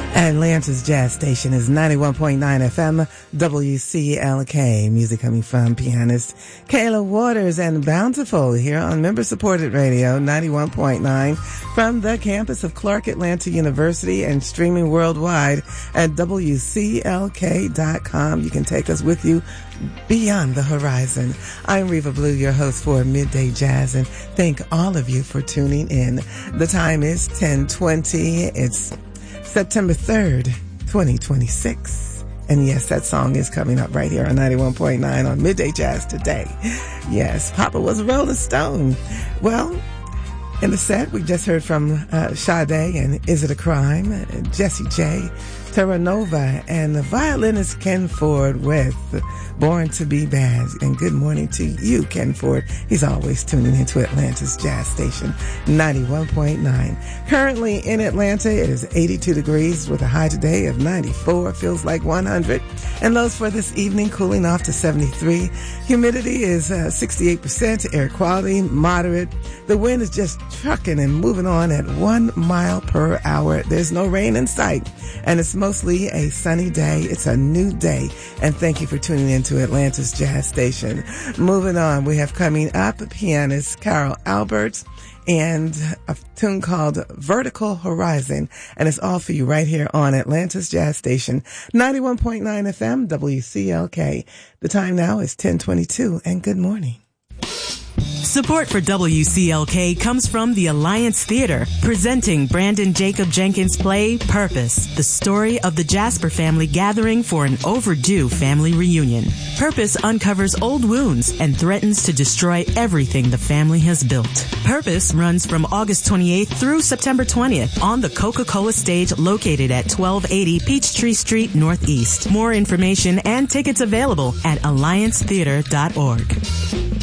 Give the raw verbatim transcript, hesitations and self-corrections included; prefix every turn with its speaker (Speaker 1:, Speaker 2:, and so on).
Speaker 1: Atlanta's Jazz Station is ninety-one point nine F M, W C L K. Music coming from pianist Kayla Waters and Bountiful here on member-supported radio, ninety-one point nine, from the campus of Clark Atlanta University and streaming worldwide at W C L K dot com. You can take us with you beyond the horizon. I'm Reva Blue, your host for Midday Jazz, and thank all of you for tuning in. The time is ten twenty. It's September third, twenty twenty-six. And yes, that song is coming up right here on ninety-one point nine on Midday Jazz today. Yes, Papa was a Rolling Stone. Well, in the set, we just heard from uh, Sade and Is It a Crime? Uh, Jessie J, Terra Nova, and the violinist Ken Ford with Born to Be Bad. And good morning to you, Ken Ford. He's always tuning into Atlanta's Jazz Station, ninety-one point nine. Currently in Atlanta, it is eighty-two degrees with a high today of ninety-four. Feels like one hundred. And lows for this evening cooling off to seventy-three. Humidity is uh, sixty-eight percent. Air quality moderate. The wind is just trucking and moving on at one mile per hour. There's no rain in sight. And it's mostly a sunny day. It's a new day. And thank you for tuning in to Atlanta's Jazz Station. Moving on, we have coming up pianist Carol Alberts and a tune called Vertical Horizon. And it's all for you right here on Atlanta's Jazz Station, ninety-one point nine F M, W C L K. The time now is ten twenty-two, and good morning.
Speaker 2: Support for W C L K comes from the Alliance Theater, presenting Brandon Jacob Jenkins' play, Purpose, the story of the Jasper family gathering for an overdue family reunion. Purpose uncovers old wounds and threatens to destroy everything the family has built. Purpose runs from August twenty-eighth through September twentieth on the Coca-Cola stage located at twelve eighty Peachtree Street Northeast. More information and tickets available at alliance theater dot org.